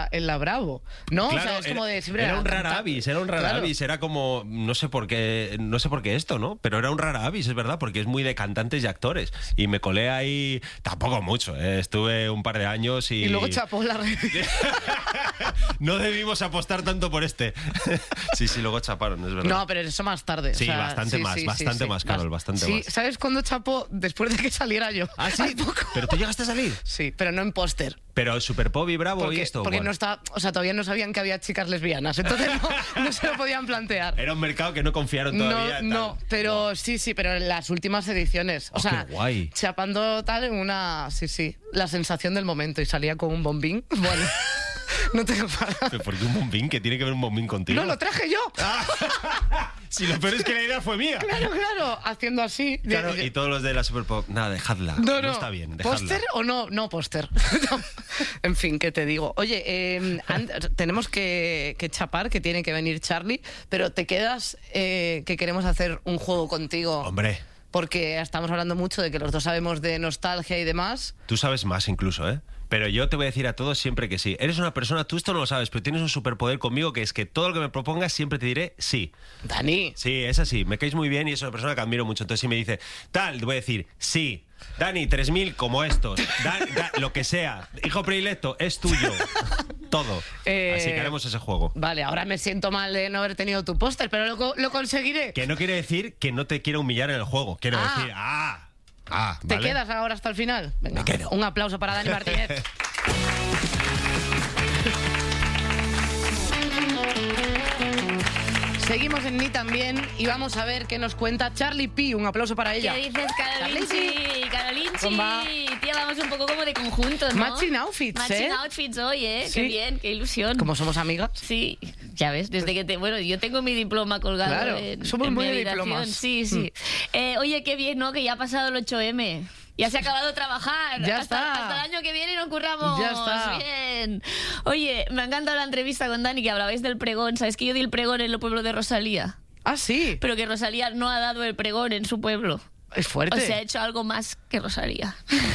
la Bravo, ¿no? Claro, o sea, es como de siempre era un rara cantante. avis, era como, no sé por qué esto, ¿no? Pero era un rara avis, es verdad, porque es muy de cantantes y actores. Y me colé ahí, tampoco mucho, estuve un par de años y... Y luego chapó la red. No debimos apostar tanto por este. Sí, luego chaparon, es verdad. No, pero eso más tarde. Sí, o sea, bastante más, Carol, bastante sí, más. ¿sabes cuándo chapó? Después de que saliera yo. ¿Ah, sí? Hace poco. ¿Pero tú llegaste a salir? Sí, pero no en póster. Pero Super Pop y Bravo y esto. Porque bueno. no está, o sea, todavía no sabían que había chicas lesbianas, entonces no se lo podían plantear. Era un mercado que no confiaron todavía. No, pero sí, pero en las últimas ediciones. O sea, qué guay. chapando tal en una... Sí, la sensación del momento y salía con un bombín. Bueno, no tengo palabras. ¿Pero por qué un bombín? ¿Qué tiene que ver un bombín contigo? No, lo traje yo. Si lo peor es que la idea fue mía. Claro, haciendo así. Claro, y todos los de la Super Pop, nada, dejadla. No está bien, dejadla. ¿Póster o no? No, póster. En fin, ¿qué te digo? Oye, tenemos que chapar, que tiene que venir Charlie, pero te quedas que queremos hacer un juego contigo. Hombre. Porque estamos hablando mucho de que los dos sabemos de nostalgia y demás. Tú sabes más incluso, ¿eh? Pero yo te voy a decir a todos siempre que sí. Eres una persona, tú esto no lo sabes, pero tienes un superpoder conmigo que es que todo lo que me propongas siempre te diré sí. Dani. Sí, es así. Me caes muy bien y es una persona que admiro mucho. Entonces si me dice, tal, te voy a decir sí. Dani, 3000 como estos. Lo que sea. Hijo predilecto, es tuyo. Todo. Así que haremos ese juego. Vale, ahora me siento mal de no haber tenido tu póster, pero lo conseguiré. Que no quiere decir que no te quiera humillar en el juego. Quiero decir, ¿vale? ¿Te quedas ahora hasta el final? Venga, me quedo. Un aplauso para Dani Martínez. Seguimos en Ni también y vamos a ver qué nos cuenta Charlie P. Un aplauso para ella. ¿Qué dices, Carolinchi? Carolinchi. Tía, vamos un poco como de conjunto, ¿no? Matching outfits, Matching outfits hoy, ¿eh? Sí. Qué bien, qué ilusión. Como somos amigas. Sí, ya ves, desde que bueno, yo tengo mi diploma colgado Claro, somos muy mi de habitación. diplomas. Sí. Oye, qué bien, ¿no? Que ya ha pasado el 8M. Ya se ha acabado de trabajar. Ya hasta está. el año que viene nos curramos. Ya está. Bien. Oye, me ha encantado la entrevista con Dani, que hablabais del pregón. ¿Sabes que yo di el pregón en el pueblo de Rosalía? Ah, sí. Pero que Rosalía no ha dado el pregón en su pueblo. Es fuerte. O sea, ha hecho algo más que Rosalía.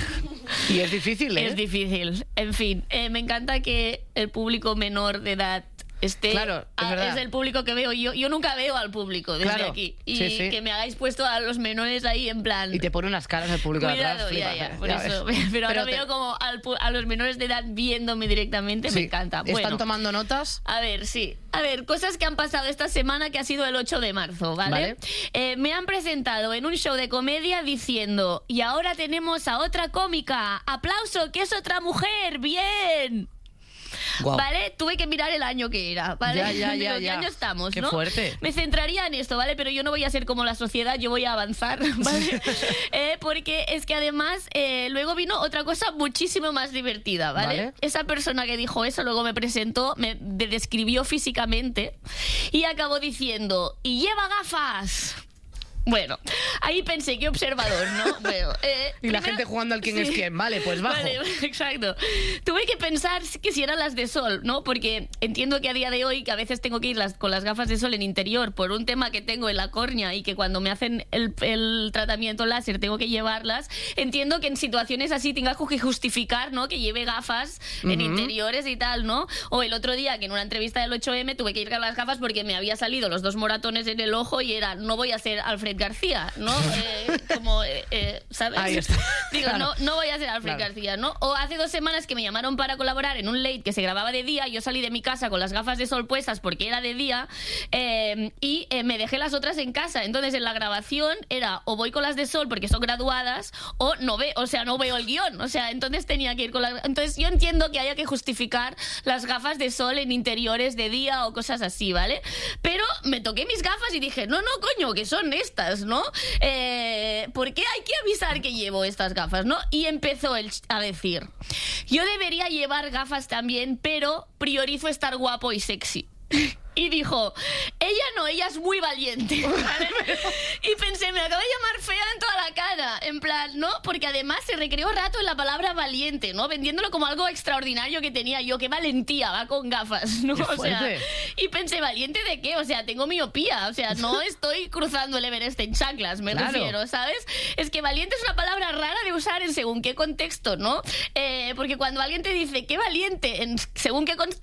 Y es difícil, ¿eh? Es difícil. En fin, me encanta que el público menor de edad esté... Claro, es verdad. Es el público que veo. Yo nunca veo al público desde Claro. aquí. Y Sí. que me hagáis puesto a los menores ahí en plan... Y te pone unas caras al público de Cuidado, atrás. flipas, ya, ¿eh? por Ya eso. ves. Pero ahora te- veo como a los menores de edad viéndome directamente, Sí. me encanta. ¿Están Bueno, tomando notas? a ver, sí. A ver, cosas que han pasado esta semana, que ha sido el 8 de marzo, ¿vale? Me han presentado en un show de comedia diciendo, y ahora tenemos a otra cómica. ¡Aplauso, que es otra mujer! ¡Bien! Guau. ¿Vale? Tuve que mirar el año que era, ¿vale? Ya. Digo, ¿qué año estamos, Qué no? fuerte. Me centraría en esto, ¿vale? Pero yo no voy a ser como la sociedad, yo voy a avanzar, ¿vale? Porque es que además luego vino otra cosa muchísimo más divertida, ¿vale? Esa persona que dijo eso luego me presentó, me describió físicamente y acabó diciendo, ¡y lleva gafas! Bueno, ahí pensé, qué observador, ¿no? Bueno, Y la gente jugando al quién es quién. Vale, pues bajo. Vale, exacto. Tuve que pensar que si eran las de sol, ¿no? Porque entiendo que a día de hoy, que a veces tengo que ir con las gafas de sol en interior por un tema que tengo en la córnea y que cuando me hacen el tratamiento láser tengo que llevarlas, entiendo que en situaciones así tenga que justificar, ¿no? Que lleve gafas en interiores y tal, ¿no? O el otro día que en una entrevista del 8M tuve que ir con las gafas porque me había salido los 2 moratones en el ojo y era, no voy a ser Alfred García, ¿no? ¿Sabes? Ahí está. Digo, Claro. no voy a ser Alfred García, ¿no? O hace 2 semanas que me llamaron para colaborar en un late que se grababa de día, yo salí de mi casa con las gafas de sol puestas porque era de día y me dejé las otras en casa. Entonces en la grabación era o voy con las de sol porque son graduadas o no veo el guión. O sea, entonces tenía que ir con las... Entonces yo entiendo que haya que justificar las gafas de sol en interiores de día o cosas así, ¿vale? Pero me toqué mis gafas y dije, no, coño, que son estas, ¿no? ¿Por qué hay que avisar que llevo estas gafas, no? Y empezó a decir, yo debería llevar gafas también, pero priorizo estar guapo y sexy. Y dijo, ella es muy valiente, ¿vale? Y pensé, me acaba de llamar fea en toda la cara, en plan, ¿no? Porque además se recreó rato en la palabra valiente, ¿no? Vendiéndolo como algo extraordinario que tenía yo, qué valentía, va con gafas, ¿no? O sea, y pensé, ¿valiente de qué? O sea, tengo miopía, o sea, no estoy cruzando el Everest en chanclas, me refiero, ¿sabes? Es que valiente es una palabra rara de usar en según qué contexto, ¿no? Porque cuando alguien te dice, qué valiente, en según qué contexto,